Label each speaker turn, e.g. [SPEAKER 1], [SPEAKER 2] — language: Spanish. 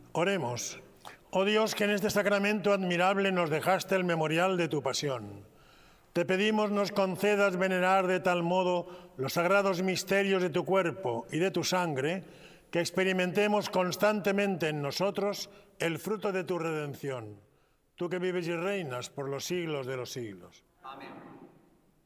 [SPEAKER 1] Oremos. Oh Dios, que en este sacramento admirable nos dejaste el memorial de tu pasión. Te pedimos nos concedas venerar de tal modo los sagrados misterios de tu cuerpo y de tu sangre, que experimentemos constantemente en nosotros el fruto de tu redención. Tú que vives y reinas por los siglos de los siglos.
[SPEAKER 2] Amén.